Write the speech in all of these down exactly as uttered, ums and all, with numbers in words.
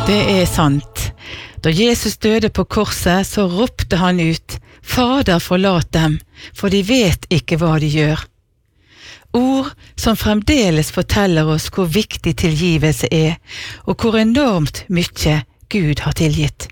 Det er sant. Da Jesus døde på korset, så ropte han ut, «Fader, forlat dem, for de vet ikke hva de gjør.» Ord som fremdeles forteller oss hvor viktig tilgivelse er, og hvor enormt mye Gud har tilgitt.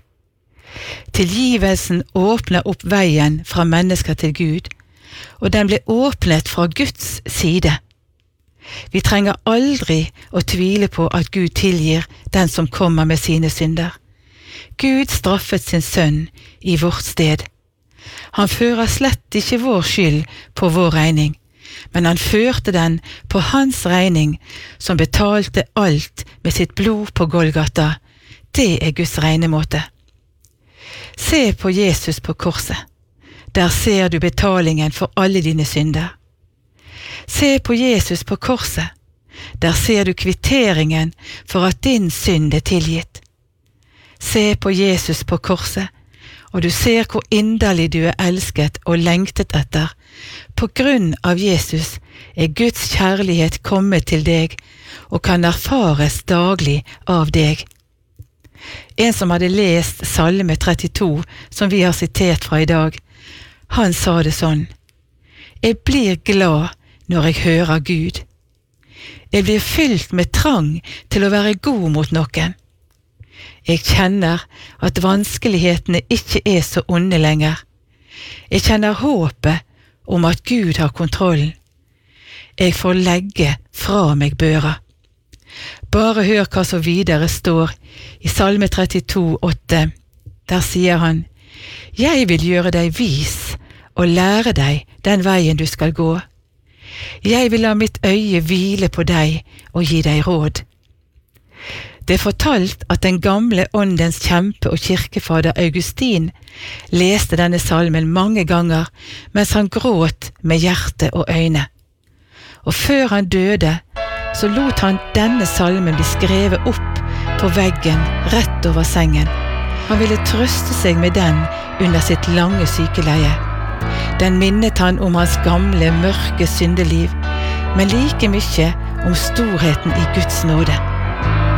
Tilgivelsen åpner opp veien fra mennesker til Gud, og den ble åpnet fra Guds side. Vi trenger aldri å tvile på at Gud tilgir den som kommer med sine synder. Gud straffet sin sønn i vårt sted. Han fører slett ikke vår skyld på vår regning, men han førte den på hans regning, som betalte alt med sitt blod på Golgata. Det er Guds regnemåte. Se på Jesus på korset. Der ser du betalingen for alle dine synder. Se på Jesus på korset. Der ser du kvitteringen for at din synd er tilgitt. Se på Jesus på korset, og du ser hvor inderlig du er elsket og lengtet etter. På grunn av Jesus er Guds kjærlighet kommet til deg, og kan erfares daglig av deg. En som hadde lest Salme trettito, som vi har sitert fra i dag, han sa det sånn: «Jeg blir glad når jeg hører Gud. Jeg blir fylt med trang til å være god mot noen. Jeg kjenner at vanskelighetene ikke er så onde lenger. Jeg kjenner håpet om at Gud har kontrollen. Jeg får legge fra meg børa.» Bare hør hva så videre står i Salme trettito, åtte. Der sier han: «Jeg vil gjøre deg vis og lære deg den veien du skal gå. Jeg vil la mitt øye hvile på deg og gi deg råd.» Det er fortalt at den gamle åndens kjempe og kirkefader Augustin leste denne salmen mange ganger mens han gråt med hjerte og øyne. Og før han døde, så lot han denne salmen bli skrevet opp på veggen rett over sengen. Han ville trøste seg med den under sitt lange sykeleie. Den minnet han om hans gamle, mørke syndeliv, men like mye om storheten i Guds nåde.